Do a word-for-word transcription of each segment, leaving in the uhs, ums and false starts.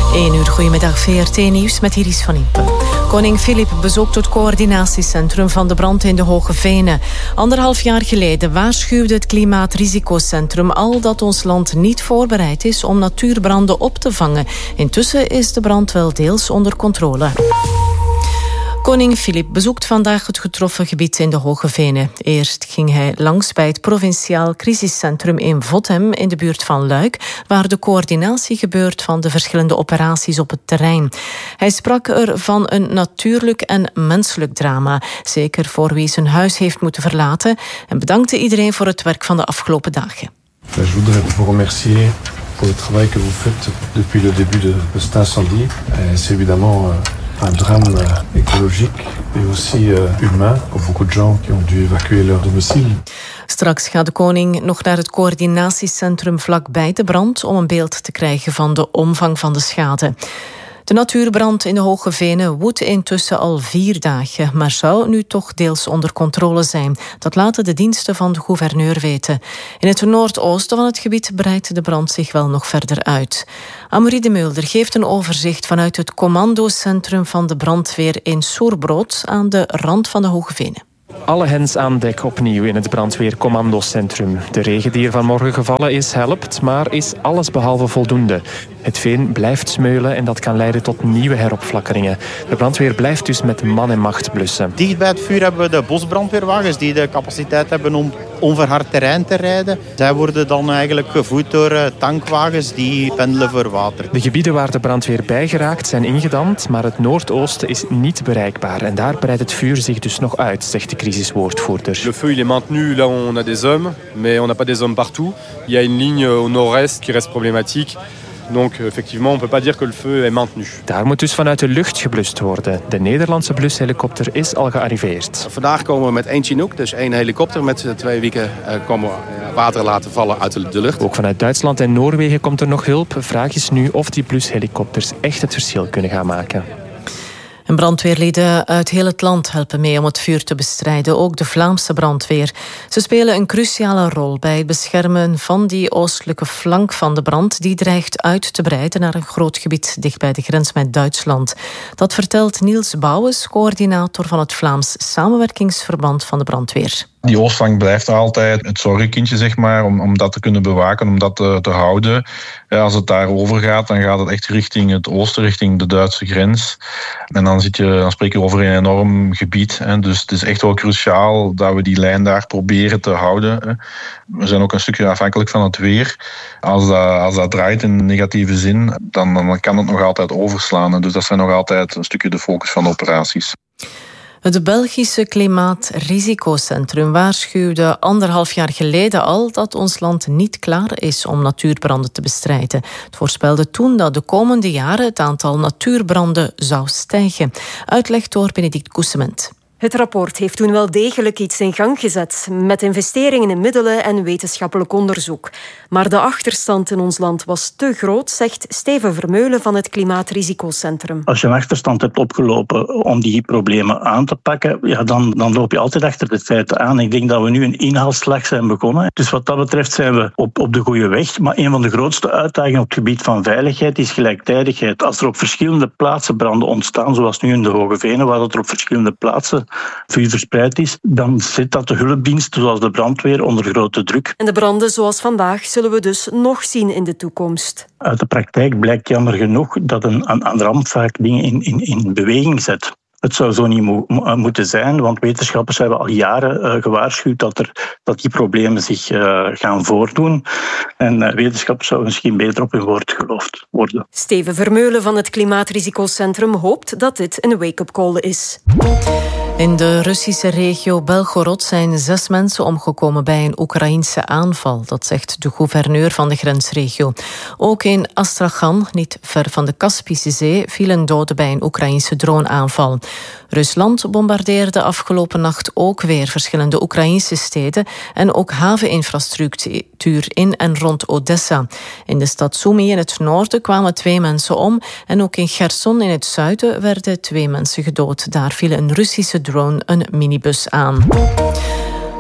één uur, goedemiddag, V R T-nieuws met Iris van Impen. Koning Filip bezoekt het coördinatiecentrum van de brand in de Hoge Venen. Anderhalf jaar geleden waarschuwde het Klimaatrisico-centrum al dat ons land niet voorbereid is om natuurbranden op te vangen. Intussen is de brand wel deels onder controle. Koning Filip bezoekt vandaag het getroffen gebied in de Hoge Venen. Eerst ging hij langs bij het provinciaal crisiscentrum in Vottem in de buurt van Luik, waar de coördinatie gebeurt van de verschillende operaties op het terrein. Hij sprak er van een natuurlijk en menselijk drama, zeker voor wie zijn huis heeft moeten verlaten, en bedankte iedereen voor het werk van de afgelopen dagen. Je voudrais vous remercier pour le travail que vous faites depuis le début de cet incendie. C'est évidemment un drame écologique et aussi humain pour beaucoup de gens qui ont dû évacuer leur domicile. Straks gaat de koning nog naar het coördinatiecentrum vlakbij de brand om een beeld te krijgen van de omvang van de schade. De natuurbrand in de Hoge Venen woedt intussen al vier dagen, maar zou nu toch deels onder controle zijn. Dat laten de diensten van de gouverneur weten. In het noordoosten van het gebied breidt de brand zich wel nog verder uit. Amory de Mulder geeft een overzicht vanuit het commandocentrum van de brandweer in Soerbrood aan de rand van de Hoge Venen. Alle hens aan dek opnieuw in het brandweercommandocentrum. De regen die er vanmorgen gevallen is, helpt, maar is allesbehalve voldoende. Het veen blijft smeulen en dat kan leiden tot nieuwe heropflakkeringen. De brandweer blijft dus met man en macht blussen. Dicht bij het vuur hebben we de bosbrandweerwagens die de capaciteit hebben om onverhard terrein te rijden. Zij worden dan eigenlijk gevoed door tankwagens die pendelen voor water. De gebieden waar de brandweer bij geraakt zijn ingedamd, maar het noordoosten is niet bereikbaar. En daar breidt het vuur zich dus nog uit, zegt de crisiswoordvoerder. Le feu il est maintenu là on a des hommes, mais on n'a pas des hommes partout. Il y a une ligne au nord-est qui reste problématique. Donc effectivement, on peut pas dire que le feu est maintenu. Daar moet dus vanuit de lucht geblust worden. De Nederlandse blushelikopter is al gearriveerd. Vandaag komen we met één Chinook, dus één helikopter. Met twee weken uh, komen we water laten vallen uit de lucht. Ook vanuit Duitsland en Noorwegen komt er nog hulp. Vraag is nu of die blushelikopters echt het verschil kunnen gaan maken. En brandweerlieden uit heel het land helpen mee om het vuur te bestrijden. Ook de Vlaamse brandweer. Ze spelen een cruciale rol bij het beschermen van die oostelijke flank van de brand die dreigt uit te breiden naar een groot gebied dicht bij de grens met Duitsland. Dat vertelt Niels Bouwens, coördinator van het Vlaams Samenwerkingsverband van de brandweer. Die oostflank blijft er altijd het zorgenkindje, zeg maar, om, om dat te kunnen bewaken, om dat te, te houden. Ja, als het daarover gaat, dan gaat het echt richting het oosten, richting de Duitse grens. En dan, zit je, dan spreek je over een enorm gebied. Hè. Dus het is echt wel cruciaal dat we die lijn daar proberen te houden. Hè. We zijn ook een stukje afhankelijk van het weer. Als dat, als dat draait in negatieve zin, dan, dan kan het nog altijd overslaan. Hè. Dus dat zijn nog altijd een stukje de focus van de operaties. Het Belgische Klimaatrisico-centrum waarschuwde anderhalf jaar geleden al dat ons land niet klaar is om natuurbranden te bestrijden. Het voorspelde toen dat de komende jaren het aantal natuurbranden zou stijgen. Uitleg door Benedict Coussement. Het rapport heeft toen wel degelijk iets in gang gezet, met investeringen in middelen en wetenschappelijk onderzoek. Maar de achterstand in ons land was te groot, zegt Steven Vermeulen van het Klimaatrisico-centrum. Als je een achterstand hebt opgelopen om die problemen aan te pakken, ja, dan, dan loop je altijd achter de feiten aan. Ik denk dat we nu een inhaalslag zijn begonnen. Dus wat dat betreft zijn we op, op de goede weg. Maar een van de grootste uitdagingen op het gebied van veiligheid is gelijktijdigheid. Als er op verschillende plaatsen branden ontstaan, zoals nu in de Hoge Venen, waar dat er op verschillende plaatsen vuur verspreid is, dan zit dat de hulpdiensten zoals de brandweer onder grote druk. En de branden zoals vandaag zullen we dus nog zien in de toekomst. Uit de praktijk blijkt jammer genoeg dat een, een, een ramp vaak dingen in, in, in beweging zet. Het zou zo niet mo- mo- moeten zijn, want wetenschappers hebben al jaren uh, gewaarschuwd dat, er, dat die problemen zich uh, gaan voordoen. En uh, wetenschappers zouden misschien beter op hun woord geloofd worden. Steven Vermeulen van het Klimaatrisico-centrum hoopt dat dit een wake-up call is. In de Russische regio Belgorod zijn zes mensen omgekomen bij een Oekraïense aanval. Dat zegt de gouverneur van de grensregio. Ook in Astrakhan, niet ver van de Kaspische Zee, vielen doden bij een Oekraïense droneaanval. Rusland bombardeerde afgelopen nacht ook weer verschillende Oekraïnse steden en ook haveninfrastructuur in en rond Odessa. In de stad Sumy in het noorden kwamen twee mensen om en ook in Cherson in het zuiden werden twee mensen gedood. Daar viel een Russische drone een minibus aan.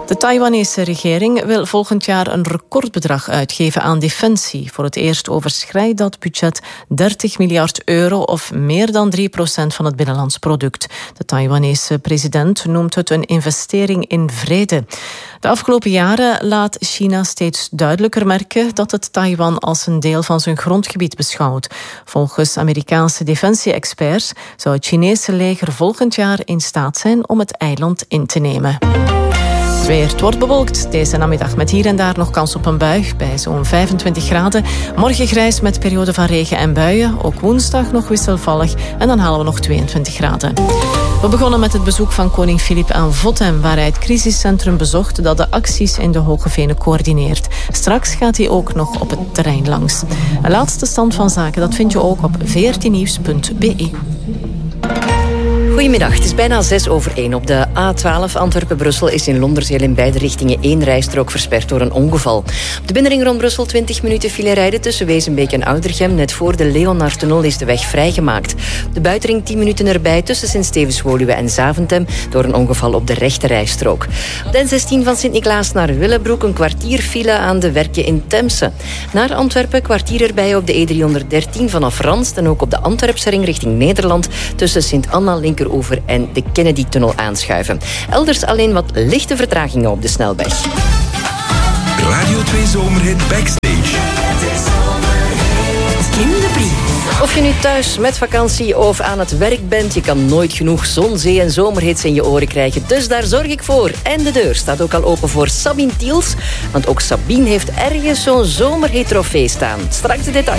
De Taiwanese regering wil volgend jaar een recordbedrag uitgeven aan defensie. Voor het eerst overschrijdt dat budget dertig miljard euro of meer dan drie procent van het binnenlands product. De Taiwanese president noemt het een investering in vrede. De afgelopen jaren laat China steeds duidelijker merken dat het Taiwan als een deel van zijn grondgebied beschouwt. Volgens Amerikaanse defensie-experts zou het Chinese leger volgend jaar in staat zijn om het eiland in te nemen. Het weer, het wordt bewolkt deze namiddag met hier en daar nog kans op een bui bij zo'n vijfentwintig graden. Morgen grijs met periode van regen en buien. Ook woensdag nog wisselvallig en dan halen we nog tweeëntwintig graden. We begonnen met het bezoek van koning Filip aan Vottem, waar hij het crisiscentrum bezocht dat de acties in de Hoge Venen coördineert. Straks gaat hij ook nog op het terrein langs. Een laatste stand van zaken, dat vind je ook op veertien nieuws punt b e. Goedemiddag, het is bijna zes over één. Op de A twaalf Antwerpen-Brussel is in Londerzeel in beide richtingen één rijstrook versperd door een ongeval. Op de binnenring rond Brussel twintig minuten file rijden tussen Wezenbeek en Oudergem. Net voor de Leonardtunnel is de weg vrijgemaakt. De buitenring tien minuten erbij tussen Sint-Stevens-Woluwe en Zaventem door een ongeval op de rechte rijstrook. Op de N zestien van Sint-Niklaas naar Willebroek een kwartier file aan de Werken in Temse. Naar Antwerpen kwartier erbij op de E driehonderddertien vanaf Ranst en ook op de Antwerpse ring richting Nederland tussen Sint-Anna, Linker over en de Kennedy-tunnel aanschuiven. Elders alleen wat lichte vertragingen op de snelweg. Radio twee Zomerhit Backstage. Kim de Brie. Of je nu thuis met vakantie of aan het werk bent, je kan nooit genoeg zon, zee en zomerhits in je oren krijgen. Dus daar zorg ik voor. En de deur staat ook al open voor Sabine Tiels, want ook Sabine heeft ergens zo'n zomerhit trofee staan. Straks de details.